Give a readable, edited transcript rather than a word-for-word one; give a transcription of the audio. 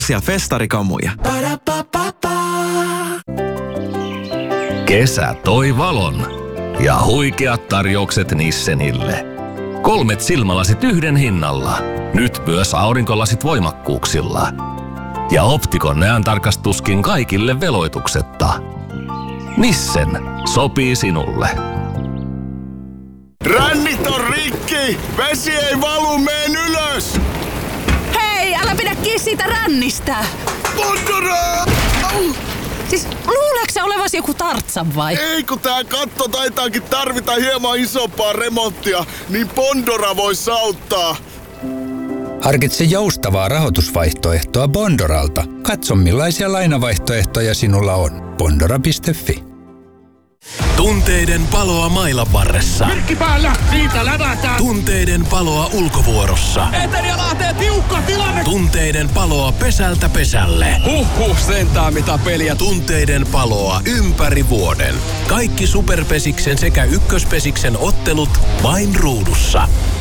festarikamuja. Kesä toi valon ja huikeat tarjoukset Nissenille. 3 silmälasit yhden hinnalla. Nyt myös aurinkolasit voimakkuuksilla. Ja Optikon näöntarkastuskin kaikille veloituksetta. Nissen sopii sinulle. Rännit on rikki! Vesi ei valu, meen ylös! Hei, älä pidä kiinni siitä rännistä! Pandora! Siis luuleeko sä olevasi joku Tartsan vai? Ei, kun tää katto taitaakin tarvita hieman isompaa remonttia, niin Pandora vois auttaa. Harkitse joustavaa rahoitusvaihtoehtoa Bondoralta. Katso millaisia lainavaihtoehtoja sinulla on. Bondora.fi. Tunteiden paloa mailan varressa. Merkki päällä, siitä lävätään. Tunteiden paloa ulkovuorossa. Etelä lähtee tiukka tilanne. Tunteiden paloa pesältä pesälle. Sentää mitä peliä. Tunteiden paloa ympäri vuoden. Kaikki Superpesiksen sekä Ykköspesiksen ottelut vain ruudussa.